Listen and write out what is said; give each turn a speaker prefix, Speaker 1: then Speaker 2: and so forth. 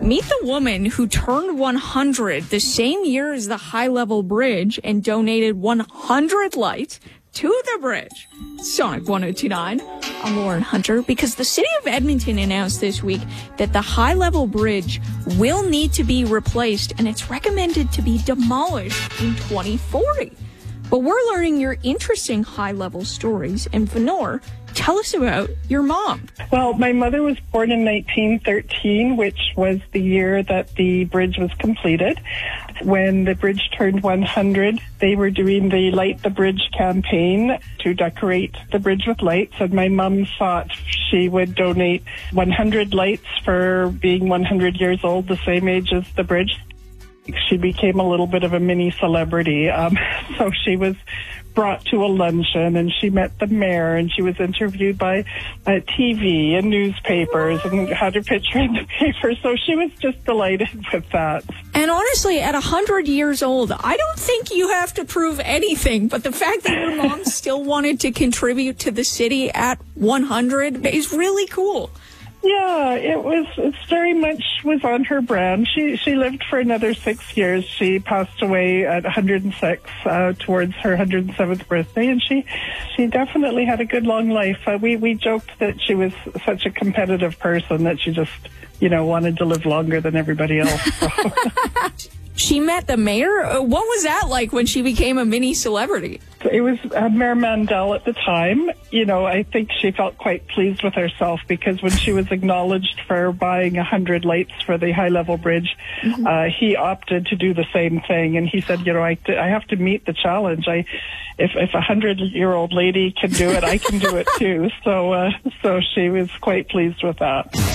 Speaker 1: Meet the woman who turned 100 the same year as the High Level Bridge and donated 100 lights to the bridge. Sonic 102.9. I'm Lauren Hunter. Because the city of Edmonton announced this week that the High Level Bridge will need to be replaced, and it's recommended to be demolished in 2040. But we're learning your interesting high-level stories. And Venor, tell us about your mom.
Speaker 2: Well, my mother was born in 1913, which was the year that the bridge was completed. When the bridge turned 100, they were doing the Light the Bridge campaign to decorate the bridge with lights, and my mom thought she would donate 100 lights for being 100 years old, the same age as the bridge. She became a little bit of a mini celebrity. So she was brought to a luncheon, and she met the mayor, and she was interviewed by TV and newspapers and had her picture in the paper. So she was just delighted with that.
Speaker 1: And honestly, at 100 years old, I don't think you have to prove anything, but the fact that your mom still wanted to contribute to the city at 100 is really cool.
Speaker 2: Yeah, it very much was on her brand. She lived for another 6 years. She passed away at 106 towards her 107th birthday, and she definitely had a good long life. We joked that she was such a competitive person that she just, wanted to live longer than everybody else. So.
Speaker 1: She met the mayor? What was that like when she became a mini celebrity?
Speaker 2: It was Mayor Mandel at the time. I think she felt quite pleased with herself because when she was acknowledged for buying 100 lights for the High Level Bridge, he opted to do the same thing. And he said, I have to meet the challenge. If a 100-year-old lady can do it, I can do it too. So she was quite pleased with that.